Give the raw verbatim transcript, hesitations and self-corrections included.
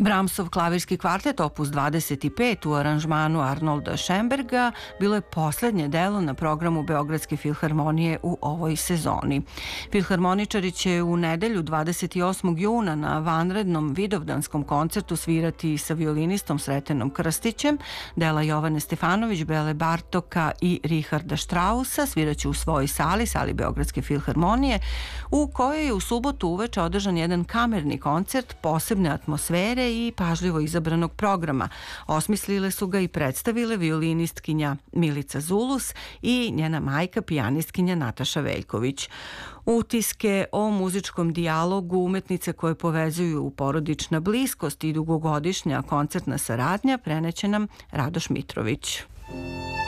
Brahmsov klavirski kvartet opus dvadeset pet u aranžmanu Arnolda Schönberga bilo je poslednje delo na programu Beogradske filharmonije u ovoj sezoni. Filharmoničari će u nedelju dvadeset osmog juna na vanrednom vidovdanskom koncertu svirati sa violinistom Sretenom Krstićem, dela Jovane Stefanović, Bele Bartoka i Richarda Strausa. Sviraće u svojoj sali, sali Beogradske filharmonije, u kojoj je u subotu uveče održan jedan kamerni koncert posebne atmosfere i pažljivo izabranog programa. Osmislile su ga i predstavile violinistkinja Milica Zulus i njena majka pijanistkinja Nataša Veljković. Utiske o muzičkom dijalogu umetnice koje povezuju porodična bliskost i dugogodišnja koncertna saradnja preneće nam Radoš Mitrović.